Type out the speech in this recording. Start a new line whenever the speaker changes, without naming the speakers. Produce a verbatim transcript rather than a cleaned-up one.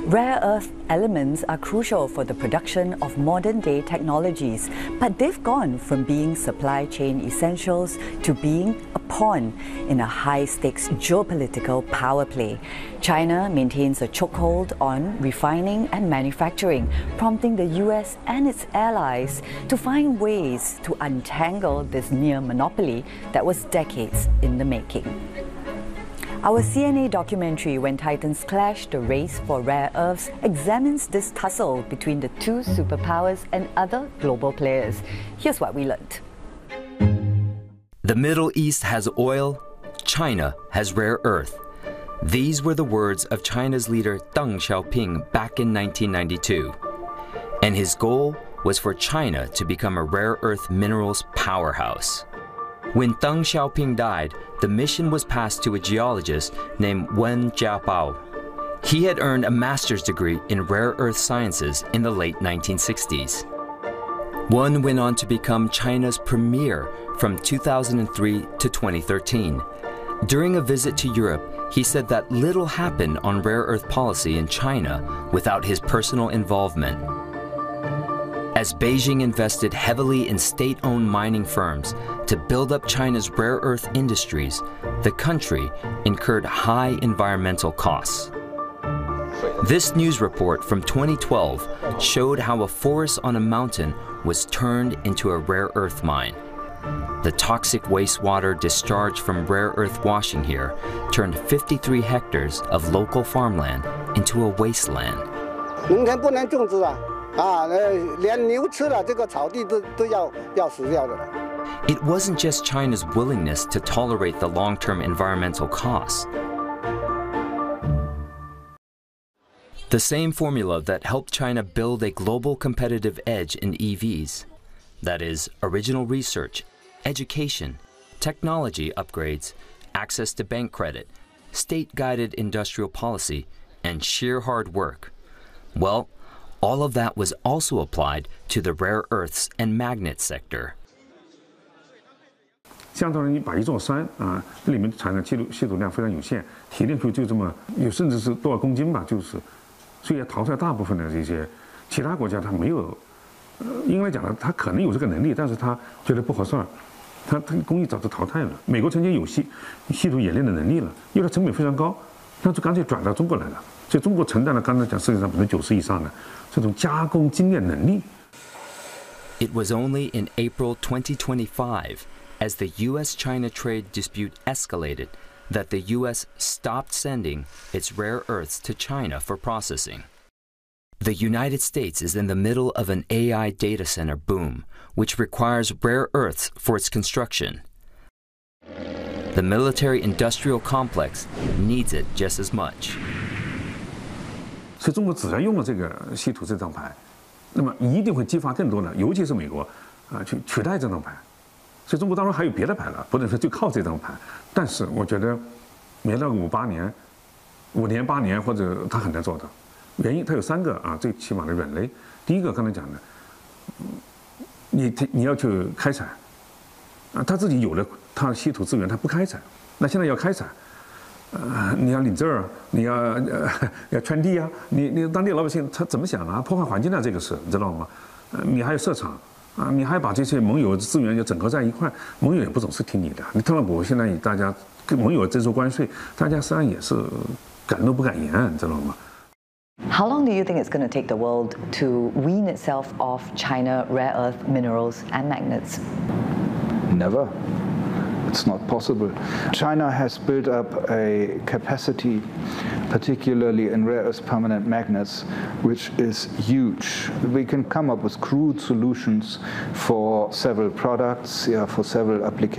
Rare earth elements are crucial for the production of modern-day technologies, but they've gone from being supply chain essentials to being a pawn in a high-stakes geopolitical power play. China maintains a chokehold on refining and manufacturing, prompting the U S and its allies to find ways to untangle this near monopoly that was decades in the making. Our C N A documentary, When Titans Clash, The Race for Rare Earths, examines this tussle between the two superpowers and other global players. Here's what we learned.
The Middle East has oil, China has rare earth. These were the words of China's leader Deng Xiaoping back in nineteen ninety-two. And his goal was for China to become a rare earth minerals powerhouse. When Deng Xiaoping died, the mission was passed to a geologist named Wen Jiabao. He had earned a master's degree in rare earth sciences in the late nineteen sixties. Wen went on to become China's premier from two thousand three to twenty thirteen. During a visit to Europe, he said that little happened on rare earth policy in China without his personal involvement. As Beijing invested heavily in state-owned mining firms to build up China's rare earth industries, the country incurred high environmental costs. This news report from twenty twelve showed how a forest on a mountain was turned into a rare earth mine. The toxic wastewater discharged from rare earth washing here turned fifty-three hectares of local farmland into a wasteland. It wasn't just China's willingness to tolerate the long-term environmental costs. The same formula that helped China build a global competitive edge in E Vs, that is, original research, education, technology upgrades, access to bank credit, state-guided industrial policy, and sheer hard work. Well, all of that was also applied to the rare earths and magnet sector.
相当于你把一座山啊，里面产生稀土稀土量非常有限，提炼出就这么有，甚至是多少公斤吧，就是，所以要淘汰大部分的这些其他国家，它没有，呃，应该讲呢，它可能有这个能力，但是它觉得不合算，它它工艺早就淘汰了。美国曾经有稀稀土冶炼的能力了，因为它成本非常高，那就干脆转到中国来了。所以中国承担了刚才讲世界上百分之九十以上的这种加工精炼能力。
It was only in April twenty twenty-five, as the U S China trade dispute escalated, that the U S stopped sending its rare earths to China for processing. The United States is in the middle of an A I data center boom, which requires rare earths for its construction. The military-industrial complex needs it just as much.
所以中国只要用了这个稀土这张牌，那么一定会激发更多的，尤其是美国，啊，去取代这张牌。所以中国当然还有别的牌了，不能说就靠这张牌。但是我觉得，没到五八年、五年、八年，或者他很难做到。原因它有三个啊，最起码的软肋。第一个刚才讲的，你你要去开采，啊，他自己有了他稀土资源，他不开采，那现在要开采。 呃，你要领证儿，你要呃要圈地啊，你你当地老百姓他怎么想啊？破坏环境啊，这个事你知道吗？呃，你还要设厂啊，你还把这些盟友资源要整合在一块，盟友也不总是听你的。你特朗普现在大家跟盟友征收关税，大家实际上也是敢怒不敢言，你知道吗？
How long do you think it's going to take the world to wean itself off China rare earth minerals and magnets?
Never. It's not possible. China has built up a capacity, particularly in rare earth permanent magnets, which is huge. We can come up with crude solutions for several products, yeah, for several applications.